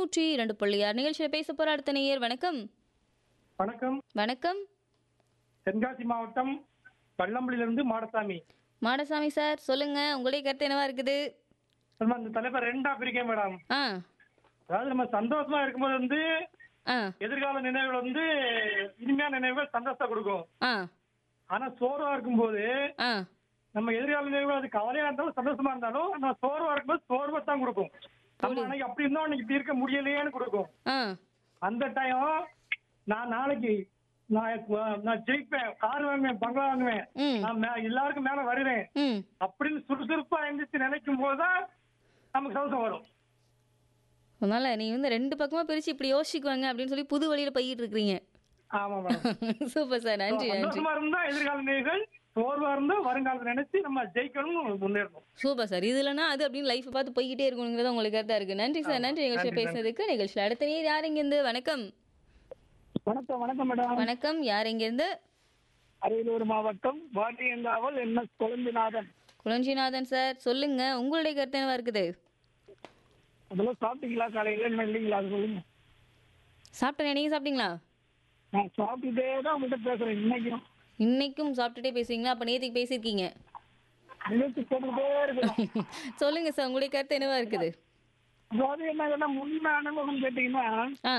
102.6 நிகழ்ச்சியில் பேச போற அடுத்த நேயர். வணக்கம். வணக்கம். வணக்கம். தென்காசி மாவட்டம் பள்ளம்பள்ளியிலிருந்து மாடசாமி. மாடசாமி சார், சொல்லுங்க. உங்களுடைய கருத்து என்னவா இருக்குது? நம்ம இந்த தலைப்பை ரெண்டா பிரிக்கேன் மேடம். ஆ அதாவது நம்ம சந்தோஷமா இருக்கும்போது ஆ எதிர்கால நினைவுகள் இனிமையான நினைவுகள் சந்தோஷத்தை கொடுக்கும். ஆ ஆனா சோர்வா இருக்கும்போது ஆ நம்ம எதிர்கால நினைவுகள் அது கவலையா இருந்தாலும் சந்தோஷமா இருந்தாலும் நம்ம சோர்வா இருக்கும்போது சோர்வை தான் கொடுக்கும். நம்ம அன்னைக்கு அப்படி இருந்தோம் அன்னைக்கு இப்படி இருக்க முடியலையேன்னு கொடுக்கும். ஆ அந்த டைம் நான் நாளைக்கு நான் ஜெயிப்பேன், கார் வாங்குவேன், பங்களா வாங்குவேன், ம் நான் எல்லாருக்கும் மேல வருவேன் ம் அப்படின்னு சுறுசுறுப்பா எந்திரிச்சு நினைக்கும் போதுதான் நமக்கு சந்தோஷம் வரும். அதனால நீங்க வந்து ரெண்டு பக்கமா பிரிச்சு இப்படி யோசிக்குவாங்க அப்படின்னு சொல்லி புது வழியில போயிட்டு இருக்கீங்க. ஆமா மேடம். சூப்பர் சார், நன்றி நன்றி. சந்தோஷமா இருந்தா எதிர்கால நினைவுகள், சோர்வா இருந்தா வருங்காலத்தை நினைச்சு நம்ம ஜெயிக்கணும், முன்னேறணும். Super sir. இது இல்லைன்னா அது அப்படின்னு லைஃப் பார்த்து போய்கிட்டே இருக்கணுங்கிறத உங்களுக்கு கருத்தா இருக்கு. நன்றி சார், நன்றி நிகழ்ச்சியை பேசுனதுக்கு. நிகழ்ச்சியில் அடுத்த நேர் யார் இங்கிருந்து? வணக்கம். வணக்கம். வணக்கம் மேடம். வணக்கம். யார் இங்கிருந்து? அரியலூர் மாவட்டம் வாட்டியங்காவல் என்எஸ் கொழுந்துநாதன். குளஞ்சிநாதன் சார், சொல்லுங்க. உங்களுடைய கருத்து என்னவா இருக்குது? அதெல்லாம் சாப்பிட்டீங்களா? காலையில என்ன இல்லைங்களா? அது சொல்லுங்க. சாப்பிட்டேன். நீங்க சாப்பிட்டீங்களா? நான் சாப்பிட்டுட்டே தான் உங்கள்கிட்ட பேசுறேன். இன்னைக்கும் சாப்பிட்டுட்டே பேசுவீங்களா? அப்ப நேற்றுக்கு பேசியிருக்கீங்க. நிகழ்ச்சி கேட்டுக்கிட்டே இருக்கிறேன். சொல்லுங்க சார், உங்களுடைய கருத்து என்னவா இருக்குது? அதாவது என்ன முன்ன அனுபவம் கேட்டீங்கன்னா ஆ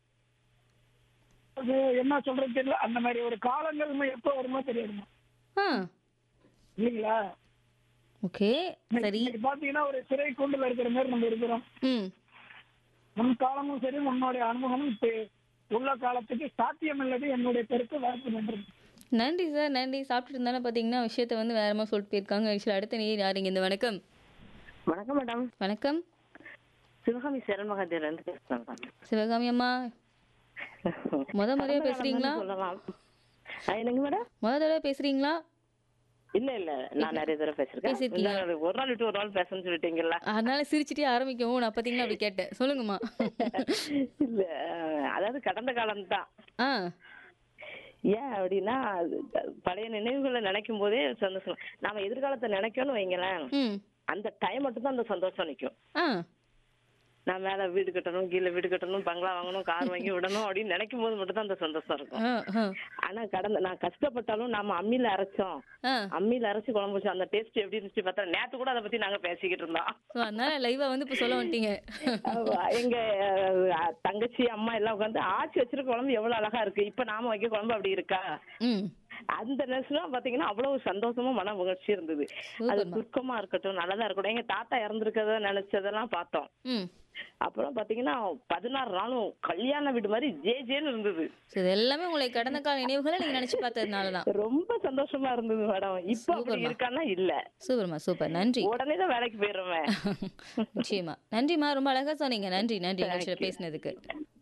அது என்ன சொல்றது தெரியல. அந்த மாதிரி ஒரு காலங்கள் எப்போ வருமோ தெரியாதுமா, ஆ இல்லைங்களா? ஓகே சரி. இன்னைக்கு பாத்தீங்கன்னா ஒரு சிறை கூண்டுல இருக்கிற மாதிரி நம்ம இருக்கிறோம். ம் முன் காலமும் சரி, உன்னுடைய அனுபவமும் இப்ப உள்ள காலத்துக்கு சாத்தியம் இல்லது என்னுடைய கருத்து. வாய்ப்பு நன்றி. நன்றி சார், நன்றி. சாப்பிட்டுட்டு இருந்தாலும் பார்த்தீங்கன்னா விஷயத்தை வந்து வேறமா சொல்லிட்டு போயிருக்காங்க. ஆக்சுவலி அடுத்த நேர் யாருங்க இந்த? வணக்கம். வணக்கம் மேடம். வணக்கம். சிவகாமி சரண்மகாதேவில இருந்து பேசுறேன். சிவகாமி அம்மா, முறையா பேசுறீங்களா? சொல்லலாம். என்னங்க மேடம்? தடவை பேசுறீங்களா? இல்ல நான் நிறைய தடவை பேசிருக்கேன். ஒரு நாள் விட்டு ஒரு நாள் பேசணும்னு சொல்லிட்டீங்கல்ல, அதனால சிரிச்சுட்டே ஆரம்பிக்கவும் நான் பார்த்தீங்கன்னா அப்படி கேட்டேன். சொல்லுங்கம்மா. இல்ல அதாவது கடந்த காலம் தான். ஆ ஏன் அப்படின்னா பழைய நினைவுகளை நினைக்கும் போதே சந்தோஷம். நாம எதிர்காலத்தை நினைக்கணும்னு வைங்களேன், ம் அந்த டைம் மட்டும் தான் அந்த சந்தோஷம் நிற்கும். ஆ நான் மேல வீடு கட்டணும், கீழே வீடு கட்டணும், பங்களா வாங்கணும், கார் வாங்கி விடணும் அப்படின்னு நினைக்கும் போது மட்டும் தான் அந்த சந்தோஷம் இருக்கும். ஆனா நான் கஷ்டப்பட்டாலும் நாம அம்மியில அரைச்சோம், அம்மியில அரைச்சு குழம்பு வச்சோம், அந்த டேஸ்ட் எப்படி இருந்துச்சு பார்த்தா நேத்து கூட அதை பத்தி நாங்க பேசிக்கிட்டு இருந்தோம். அதனால லைவா வந்து இப்ப சொல்ல வந்துட்டீங்க. எங்க தங்கச்சி அம்மா எல்லாம் உட்காந்து ஆச்சி வச்சிருக்க குழம்பு எவ்வளவு அழகா இருக்கு, இப்ப நாம வைக்க குழம்பு அப்படி இருக்கா? அந்த நேரத்துல பாத்தீங்கன்னா அவ்வளவு சந்தோஷமா மன மகிழ்ச்சி இருந்தது. அது துக்கமா இருக்கட்டும், நல்லதா இருக்கட்டும். எங்க தாத்தா இறந்துருக்கத நினைச்சதெல்லாம் பார்த்தோம். அப்புறம் பாத்தீங்கன்னா 16 நாளும் கல்யாண வீடு மாதிரி ஜேன்னு இருந்தது. எல்லாமே உங்களை கடந்த கால நினைவுகளை நீங்க நினைச்சு பார்த்ததுனாலதான் ரொம்ப சந்தோஷமா இருந்தது மேடம். இப்ப அப்படி இருக்கான்னா இல்ல. சூப்பர்மா, சூப்பர். நன்றி. உடனே தான் வேலைக்கு போயிடுவேன். நிச்சயமா. நன்றிமா, ரொம்ப அழகா சொன்னீங்க. நன்றி நன்றி பேசினதுக்கு.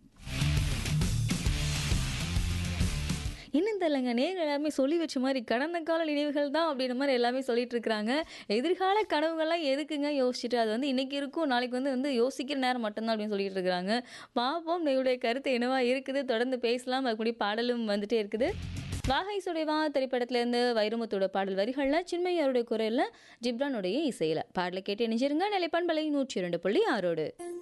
இன்னும் தெரியலங்க, நேர்கள் எல்லாருமே சொல்லி வச்ச மாதிரி கடந்த கால நினைவுகள் தான் அப்படின்ற மாதிரி எல்லாமே சொல்லிட்டு இருக்கிறாங்க. எதிர்கால கனவுகள்லாம் எதுக்குங்க யோசிச்சுட்டு, அது வந்து இன்னைக்கு இருக்கும், நாளைக்கு வந்து யோசிக்கிற நேரம் மட்டும்தான் அப்படின்னு சொல்லிட்டு இருக்கிறாங்க. பாப்போம் என்னுடைய கருத்து என்னவா இருக்குது. தொடர்ந்து பேசலாம். அதுக்குடி பாடலும் வந்துட்டே இருக்குது. வாகை சுடைவா திரைப்படத்திலேருந்து வைரமுத்தோட பாடல் வரிகளில் சின்மையாருடைய குரலில் ஜிப்ரானுடைய இசையில் பாடலை கேட்டு இணைஞ்சிருங்க. நிலைப்பண்பலை 102.6.